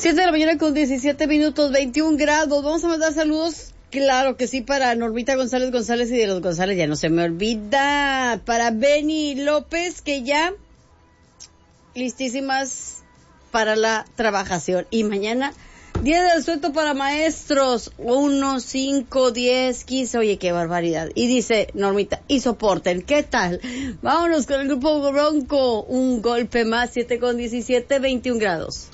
7 de la mañana con 17 minutos, 21 grados. Vamos a mandar saludos, claro que sí, para Normita González y de los González, ya no se me olvida. Para Benny López, que ya listísimas para la trabajación. Y mañana, día del sueldo para maestros, 1, 5, 10, 15, oye, qué barbaridad. Y dice Normita, y soporten, ¿qué tal? Vámonos con el grupo Bronco, un golpe más, 7 con 17, 21 grados.